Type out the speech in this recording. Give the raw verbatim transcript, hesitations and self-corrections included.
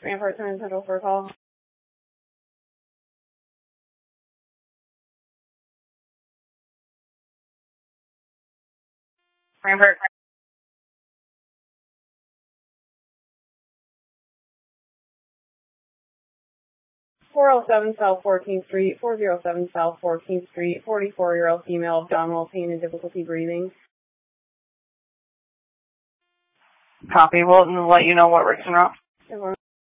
Rampart Times Central for a call. Rampart. four oh seven South fourteenth Street, four oh seven South fourteenth Street, forty-four-year-old female, abdominal pain and difficulty breathing. Copy. We'll let you know what works and route.